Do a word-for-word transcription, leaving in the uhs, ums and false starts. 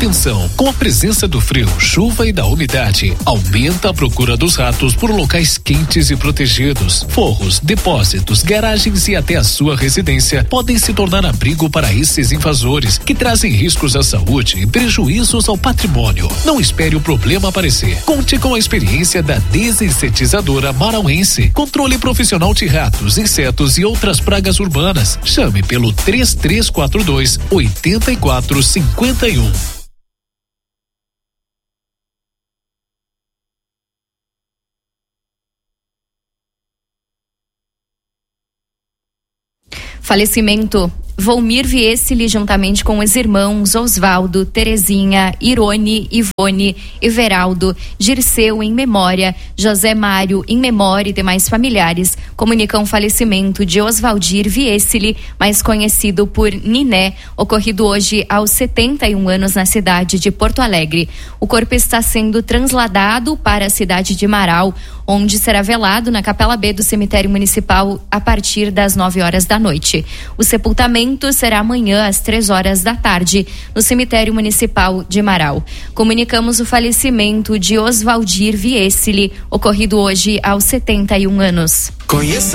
Atenção, com a presença do frio, chuva e da umidade, aumenta a procura dos ratos por locais quentes e protegidos. Forros, depósitos, garagens e até a sua residência podem se tornar abrigo para esses invasores, que trazem riscos à saúde e prejuízos ao patrimônio. Não espere o problema aparecer. Conte com a experiência da desinsetizadora marauense. Controle profissional de ratos, insetos e outras pragas urbanas. Chame pelo três três quatro dois, oito quatro cinco um. Falecimento: Volmir Viesili, juntamente com os irmãos Osvaldo, Terezinha, Irone, Ivone, Everaldo, Dirceu em memória, José Mário em memória e demais familiares, comunicam o falecimento de Osvaldir Viesili, mais conhecido por Niné, ocorrido hoje aos setenta e um anos na cidade de Porto Alegre. O corpo está sendo trasladado para a cidade de Marau, onde será velado na Capela B do cemitério municipal a partir das nove horas da noite. O sepultamento será amanhã às três horas da tarde no cemitério municipal de Marau. Comunicamos o falecimento de Osvaldir Viesili, ocorrido hoje aos setenta e um anos. Conheça